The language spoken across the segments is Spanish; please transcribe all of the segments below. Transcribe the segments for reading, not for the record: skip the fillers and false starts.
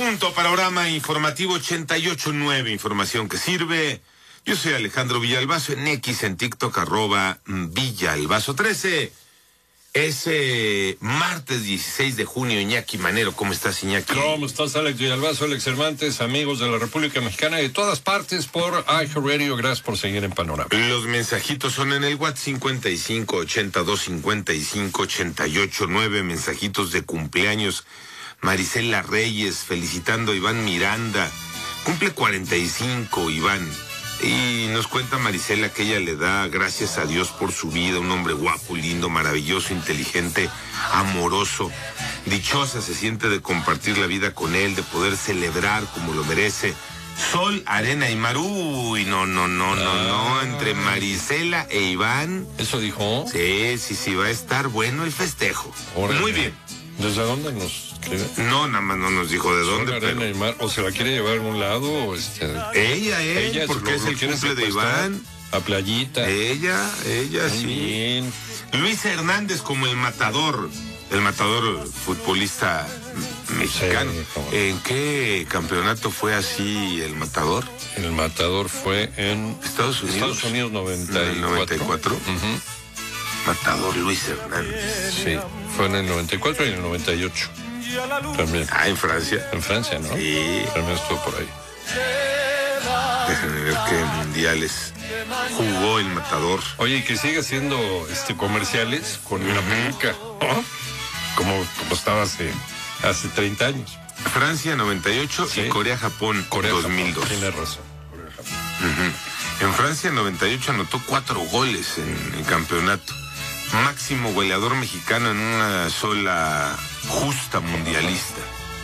punto, panorama informativo 88.9, información que sirve. Yo soy Alejandro Villalbazo, en X, en TikTok, @Villalbazo13. Es martes 16 de junio, Iñaki Manero. ¿Cómo estás, Iñaki? ¿Cómo estás, Alex Villalbazo, Alex Cervantes, amigos de la República Mexicana y de todas partes por iHeartRadio? Gracias por seguir en Panorama. Los mensajitos son en el WhatsApp 5582558889, mensajitos de cumpleaños. Marisela Reyes, felicitando a Iván Miranda. Cumple 45, Iván. Y nos cuenta Marisela que ella le da gracias a Dios por su vida, un hombre guapo, lindo, maravilloso, inteligente, amoroso. Dichosa se siente de compartir la vida con él, de poder celebrar como lo merece. Sol, arena y mar. Uy, no, entre Marisela e Iván. ¿Eso dijo? Sí, va a estar bueno el festejo. Órale. Muy bien. ¿Desde dónde nos escribe? No, nada más no nos dijo de Sol, dónde, arena pero... y mar. ¿O se la quiere llevar a algún lado? O Ella, porque es el cumple de Iván. A playita. Ella, Muy sí. bien. Luis Hernández como el matador futbolista mexicano. Sí, ¿En qué campeonato fue así el matador? El matador fue en Estados Unidos. 94. Matador Luis Hernández. Sí, fue en el 94 y en el 98. También. En Francia. En Francia, ¿no? Sí. También estuvo por ahí. Déjenme ver qué mundiales jugó el matador. Oye, y que sigue haciendo comerciales con una peluca, ¿no? Como estaba hace 30 años. Francia 98 Sí. y Corea-Japón 2002. Tienes razón. En Francia 98 anotó 4 goles en el campeonato. Máximo goleador mexicano en una sola justa mundialista.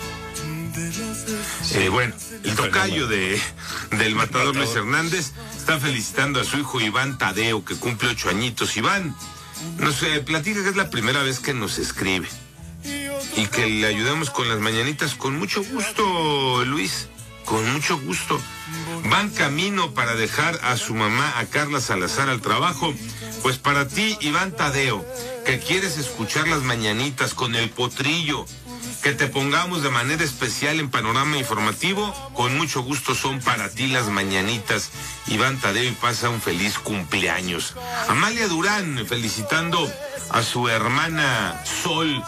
Bueno, el tocayo del matador Luis Hernández está felicitando a su hijo Iván Tadeo, que cumple 8 añitos. Iván nos platica que es la primera vez que nos escribe y que le ayudamos con las mañanitas. Con mucho gusto, Luis, con mucho gusto. Van camino para dejar a su mamá, a Carla Salazar, al trabajo. Pues para ti, Iván Tadeo, que quieres escuchar las mañanitas con el potrillo, que te pongamos de manera especial en Panorama Informativo, con mucho gusto son para ti las mañanitas, Iván Tadeo, y pasa un feliz cumpleaños. Amalia Durán, felicitando a su hermana Sol,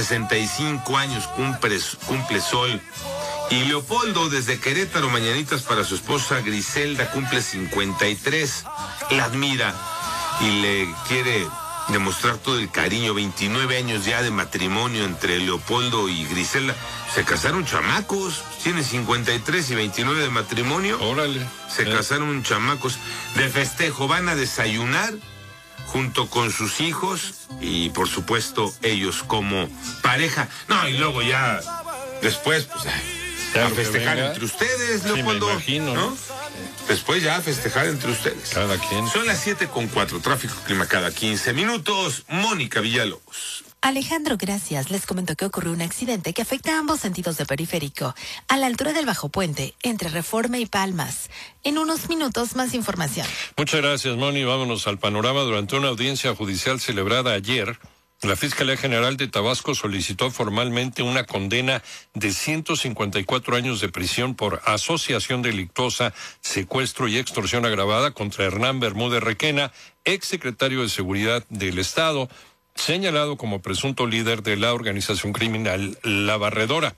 65 años, cumple Sol. Y Leopoldo, desde Querétaro, mañanitas para su esposa Griselda, cumple 53, la admira y le quiere demostrar todo el cariño. 29 años ya de matrimonio entre Leopoldo y Griselda. Se casaron chamacos, tiene 53 y 29 de matrimonio. Órale. Se casaron chamacos. De festejo van a desayunar junto con sus hijos y por supuesto ellos como pareja. No, y luego ya después pues a festejar entre ustedes, Leopoldo. Sí, me imagino, ¿no? Después ya a festejar entre ustedes. Cada quien. Son las 7:04, tráfico clima cada 15 minutos. Mónica Villalobos. Alejandro, gracias. Les comento que ocurrió un accidente que afecta a ambos sentidos de periférico, a la altura del Bajo Puente, entre Reforma y Palmas. En unos minutos, más información. Muchas gracias, Moni. Vámonos al panorama. Durante una audiencia judicial celebrada ayer, la Fiscalía General de Tabasco solicitó formalmente una condena de 154 años de prisión por asociación delictuosa, secuestro y extorsión agravada contra Hernán Bermúdez Requena, exsecretario de Seguridad del Estado, señalado como presunto líder de la organización criminal La Barredora.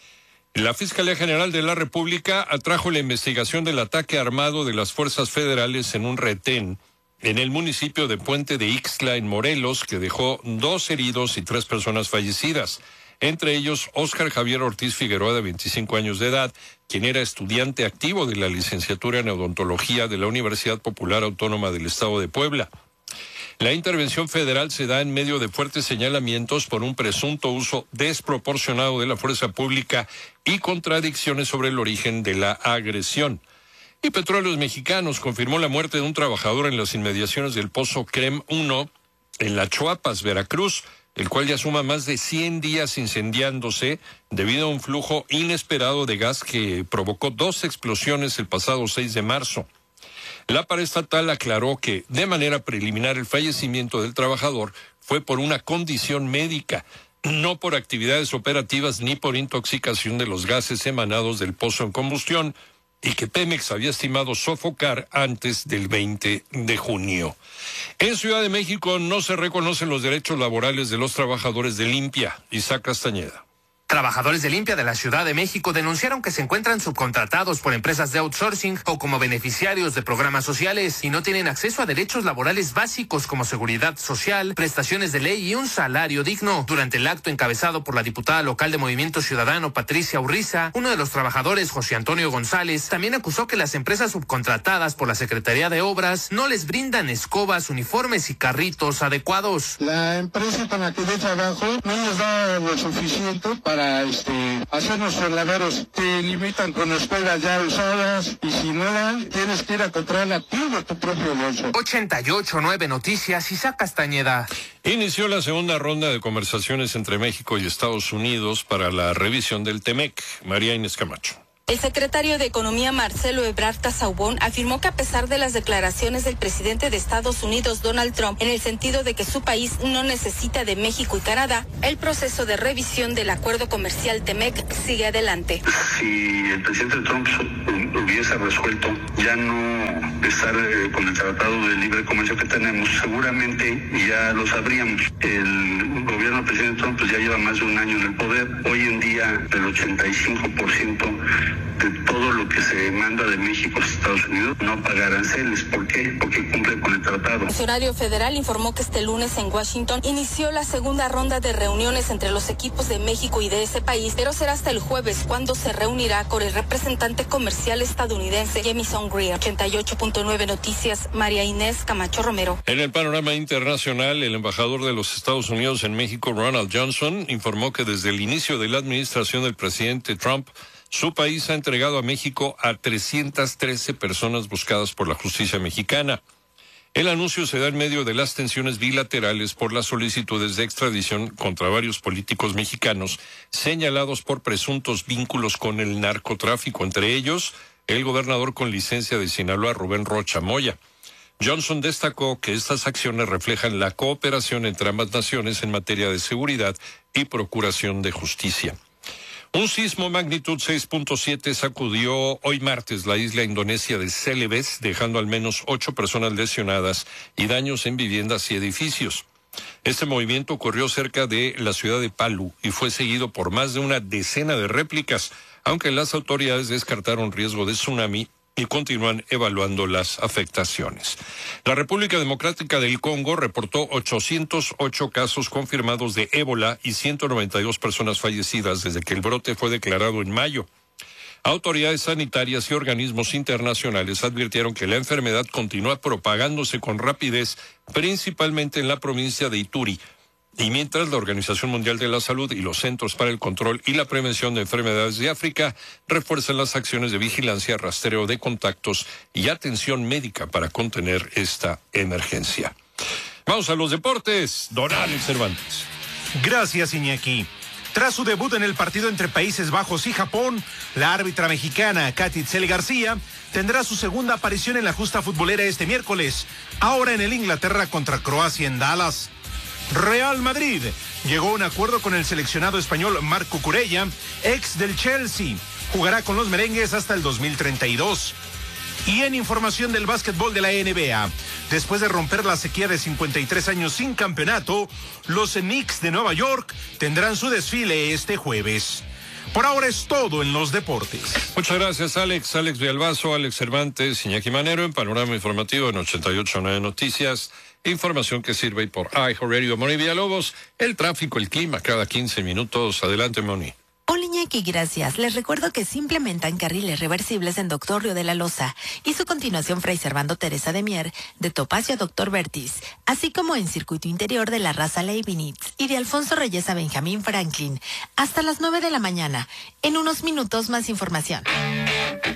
La Fiscalía General de la República atrajo la investigación del ataque armado de las fuerzas federales en un retén en el municipio de Puente de Ixtla, en Morelos, que dejó 2 heridos y 3 personas fallecidas. Entre ellos, Óscar Javier Ortiz Figueroa, de 25 años de edad, quien era estudiante activo de la licenciatura en odontología de la Universidad Popular Autónoma del Estado de Puebla. La intervención federal se da en medio de fuertes señalamientos por un presunto uso desproporcionado de la fuerza pública y contradicciones sobre el origen de la agresión. Y Petróleos Mexicanos confirmó la muerte de un trabajador en las inmediaciones del Pozo Crem 1 en La Chuapas, Veracruz, el cual ya suma más de 100 días incendiándose debido a un flujo inesperado de gas que provocó 2 explosiones el pasado 6 de marzo. La paraestatal aclaró que, de manera preliminar, el fallecimiento del trabajador fue por una condición médica. no por actividades operativas ni por intoxicación de los gases emanados del pozo en combustión, y que Pemex había estimado sofocar antes del 20 de junio. En Ciudad de México no se reconocen los derechos laborales de los trabajadores de Limpia. Isaac Castañeda. Trabajadores de Limpia de la Ciudad de México denunciaron que se encuentran subcontratados por empresas de outsourcing o como beneficiarios de programas sociales y no tienen acceso a derechos laborales básicos como seguridad social, prestaciones de ley y un salario digno. Durante el acto encabezado por la diputada local de Movimiento Ciudadano, Patricia Urriza, uno de los trabajadores, José Antonio González, también acusó que las empresas subcontratadas por la Secretaría de Obras no les brindan escobas, uniformes y carritos adecuados. La empresa con la que yo trabajo no nos da lo suficiente para hacer nuestros lavaderos. Te limitan con escuelas ya usadas y si no dan, tienes que ir a comprarla tú de tu propio bolso. 88.9 Noticias, Isaac Castañeda. Inició la segunda ronda de conversaciones entre México y Estados Unidos para la revisión del TEMEC. María Inés Camacho. El secretario de Economía, Marcelo Ebrard Casaubon, afirmó que a pesar de las declaraciones del presidente de Estados Unidos, Donald Trump, en el sentido de que su país no necesita de México y Canadá, el proceso de revisión del acuerdo comercial TEMEC sigue adelante. Si el presidente Trump hubiese resuelto ya no estar con el tratado de libre comercio que tenemos, seguramente ya lo sabríamos. El gobierno del presidente Trump ya lleva más de un año en el poder. Hoy en día el 85% de todo lo que se manda de México a Estados Unidos no paga aranceles. ¿Por qué? Porque cumple con el tratado. El funcionario federal informó que este lunes en Washington inició la segunda ronda de reuniones entre los equipos de México y de ese país, pero será hasta el jueves cuando se reunirá con el representante comercial estadounidense Jamieson Greer. 88.9 Noticias, María Inés Camacho Romero. En el panorama internacional, el embajador de los Estados Unidos en México, Ronald Johnson, informó que desde el inicio de la administración del presidente Trump, su país ha entregado a México a 313 personas buscadas por la justicia mexicana. El anuncio se da en medio de las tensiones bilaterales por las solicitudes de extradición contra varios políticos mexicanos señalados por presuntos vínculos con el narcotráfico, entre ellos el gobernador con licencia de Sinaloa, Rubén Rocha Moya. Johnson destacó que estas acciones reflejan la cooperación entre ambas naciones en materia de seguridad y procuración de justicia. Un sismo magnitud 6.7 sacudió hoy martes la isla indonesia de Celebes, dejando al menos 8 personas lesionadas y daños en viviendas y edificios. Este movimiento ocurrió cerca de la ciudad de Palu y fue seguido por más de una decena de réplicas, aunque las autoridades descartaron riesgo de tsunami y continúan evaluando las afectaciones. La República Democrática del Congo reportó 808 casos confirmados de ébola y 192 personas fallecidas desde que el brote fue declarado en mayo. Autoridades sanitarias y organismos internacionales advirtieron que la enfermedad continúa propagándose con rapidez, principalmente en la provincia de Ituri. Y mientras la Organización Mundial de la Salud y los Centros para el Control y la Prevención de Enfermedades de África refuerzan las acciones de vigilancia, rastreo de contactos y atención médica para contener esta emergencia. Vamos a los deportes. Don Alex Cervantes. Gracias, Iñaki. Tras su debut en el partido entre Países Bajos y Japón, la árbitra mexicana Katy Tzeli García tendrá su segunda aparición en la justa futbolera este miércoles, ahora en el Inglaterra contra Croacia en Dallas. Real Madrid llegó a un acuerdo con el seleccionado español Marc Cucurella, ex del Chelsea. Jugará con los merengues hasta el 2032. Y en información del básquetbol de la NBA, después de romper la sequía de 53 años sin campeonato, los Knicks de Nueva York tendrán su desfile este jueves. Por ahora es todo en los deportes. Muchas gracias, Alex. Alex Villalbazo, Alex Cervantes, Iñaki Manero, en Panorama Informativo en 88.9 Noticias. Información que sirve por iHeartRadio. Moni Villalobos, el tráfico, el clima, cada 15 minutos. Adelante, Moni. Hola, Iñaki, gracias. Les recuerdo que se implementan carriles reversibles en Doctor Río de la Loza y su continuación Fray Servando Teresa de Mier, de Topacio a Doctor Vertis, así como en circuito interior de la Raza Leibniz y de Alfonso Reyes a Benjamín Franklin, hasta las 9 de la mañana. En unos minutos más información.